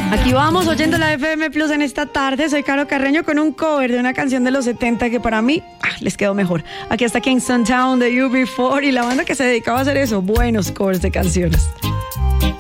Aquí vamos oyendo la FM Plus en esta tarde. Soy Caro Carreño con un cover de una canción de los 70 que para mí les quedó mejor. Aquí está Kingston Town de UB4 y la banda que se dedicaba a hacer eso, buenos covers de canciones.